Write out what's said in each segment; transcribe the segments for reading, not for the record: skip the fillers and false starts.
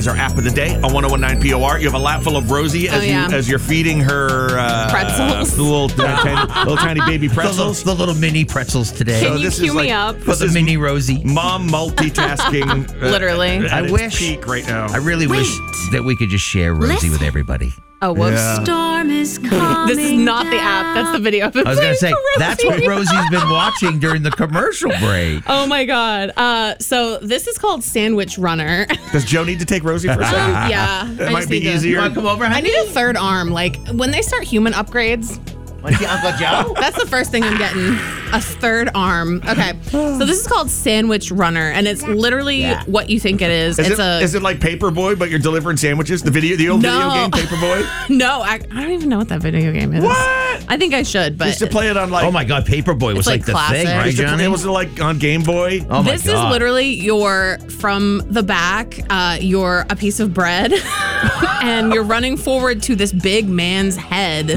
as our app of the day on 101.9 POR. You have a lap full of Rosie as you're feeding her pretzels. little tiny baby pretzels. The little mini pretzels today. Can you cue me up? For the mini Rosie. Mom multitasking. Literally. I wish. Peak right now. I really wish that we could just share Rosie with everybody. Oh, whoops. Yeah. Storm is coming. This is not the app. That's the video. I was going to say, that's what Rosie's been watching during the commercial break. Oh, my God. So this is called Sandwich Runner. Does Joe need to take Rosie for a second? Yeah. That might be easier. You want to come over, honey? I need a third arm. Like, when they start human upgrades, Want your Uncle Joe? that's the first thing I'm getting. A third arm. Okay. So this is called Sandwich Runner, and it's literally what you think it is. Is it like Paperboy, but you're delivering sandwiches? The old video game Paperboy? No, I don't even know what that video game is. What? I think I should, but Used to play it on Oh my God, Paperboy was like the classic. thing, right, Johnny? It was like on Game Boy. Oh my this God. is literally from the back, you're a piece of bread, and you're running forward to this big man's head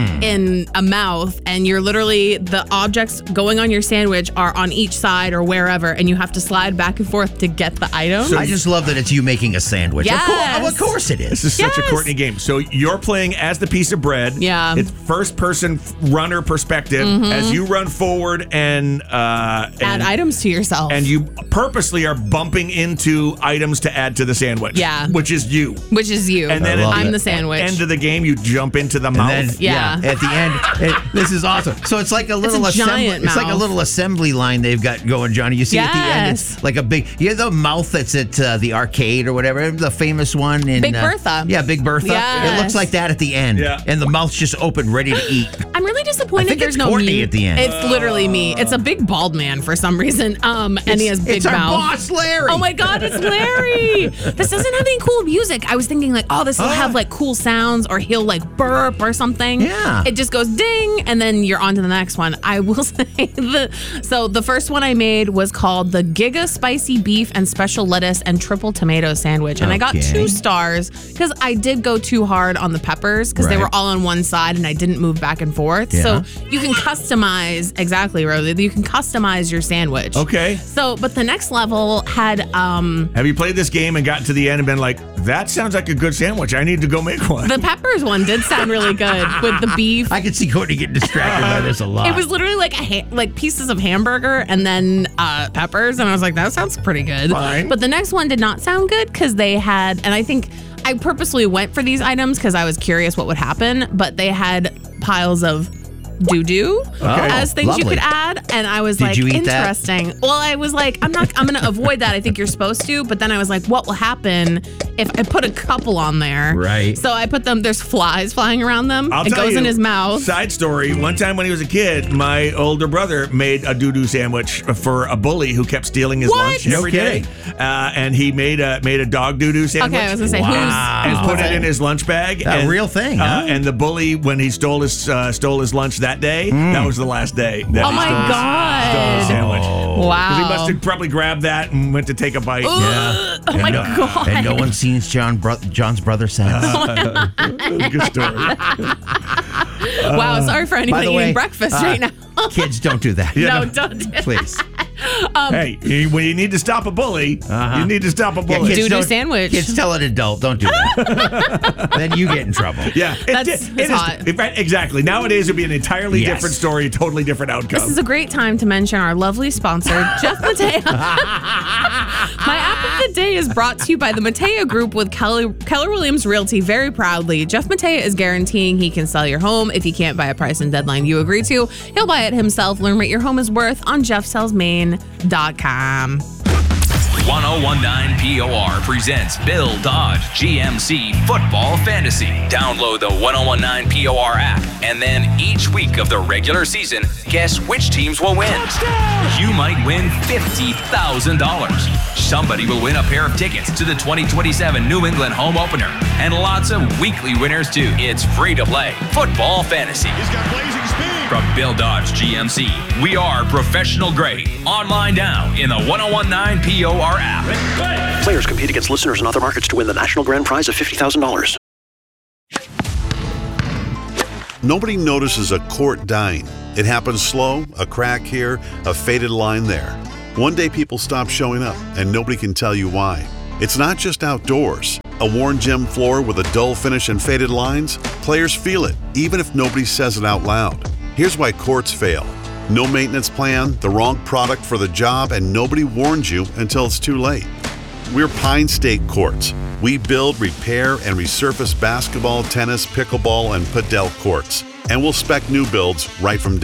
in a mouth, and you're literally, the objects going on your sandwich are on each side or wherever, and you have to slide back and forth to get the item. I just love that it's you making a sandwich. Yes. Of course it is. This is such a Courtney game. So you're playing as the piece of bread. Yeah. It's first person runner perspective as you run forward and Add items to yourself. and you purposely are bumping into items to add to the sandwich. Yeah. Which is you. Which is you. And then love I'm it. the sandwich. End of the game, you jump into the mouth. And then, Yeah. at the end, this is awesome. So it's like a little assembly. giant It's like a mouth. little assembly line they've got going, Johnny. You see at the end, Yes. it's like a big. You know the mouth that's at the arcade or whatever, the famous one in Big Bertha. Yeah, Big Bertha. Yes. It looks like that at the end. Yeah. And the mouth's just open, ready to eat. I'm really disappointed I think there's it's no Courtney meat at the end. It's literally me. It's a big bald man for some reason. And he has big It's mouth. our boss, Larry. Oh my God, it's Larry. This doesn't have any cool music. I was thinking like, oh, this will have like cool sounds, or he'll like burp or something. Yeah. It just goes ding, and then you're on to the next one. I will say the first one I made was called the Giga Spicy Beef and Special Lettuce and Triple Tomato Sandwich. And I got 2 stars because I did go too hard on the peppers because they Right. were all on one side and I didn't move back and forth. Yeah. So you can customize, exactly, Rosie. You can customize your sandwich. Okay. So, but the next level had Have you played this game and gotten to the end and been like, that sounds like a good sandwich. I need to go make one. the peppers one did sound really good with the beef. I can see Courtney getting distracted by this a lot. It was literally like like pieces of hamburger and then peppers, and I was like, that sounds pretty good. Fine. But the next one did not sound good because they had, and I think I purposely went for these items because I was curious what would happen, but they had piles of doo-doo as things you lovely. could add, and I was Did like, you eat that? interesting. Well, I was like, I'm gonna avoid that. I think you're supposed to, but then I was like, what will happen if I put a couple on there? Right. So I put them, there's flies flying around them. I'll It tell goes you, in his mouth. Side story, one time when he was a kid, my older brother made a doo-doo sandwich for a bully who kept stealing his What? lunch No every day. And he made a dog doo-doo sandwich. Okay, I was gonna say, and who's put it in his lunch bag. A and, real thing, huh? And the bully, when he stole his lunch that day, that was the last day. That Oh he my stole his God. sandwich. Wow. Because he must have probably grabbed that and went to take a bite. Yeah. Oh my God. And no one's seen John's brother since. Good story. Wow, sorry for anyone by the eating way, breakfast right now. Kids, don't do that. No, don't do it. Please. Hey, when you need to stop a bully, you need to stop a bully. kids Doo-doo don't- sandwich. Kids tell an adult, don't do that. Then you get in trouble. Yeah, It's hot. Right, exactly. Nowadays, it'd be an entirely Yes. different story, totally different outcome. This is a great time to mention our lovely sponsor, Jeff Matea. My app of the day is brought to you by the Matea Group with Keller Williams Realty very proudly. Jeff Matea is guaranteeing he can sell your home if he can't buy a price and deadline you agree to. He'll buy it himself. Learn what your home is worth on jeffsellsmaine.com. 1019 POR presents Bill Dodge GMC Football Fantasy. Download the 1019 POR app, and then each week of the regular season, guess which teams will win. You might win $50,000. Somebody will win a pair of tickets to the 2027 New England home opener, and lots of weekly winners too. It's free to play Football Fantasy. He's got blazing speed. From Bill Dodge GMC, we are professional grade. Online now in the 1019 POR app. Players compete against listeners in other markets to win the national grand prize of $50,000. Nobody notices a quart dying. It happens slow, a crack here, a faded line there. One day people stop showing up, and nobody can tell you why. It's not just outdoors. A worn gym floor with a dull finish and faded lines? Players feel it, even if nobody says it out loud. Here's why courts fail. No maintenance plan, the wrong product for the job, and nobody warns you until it's too late. We're Pine State Courts. We build, repair, and resurface basketball, tennis, pickleball, and padel courts. And we'll spec new builds right from day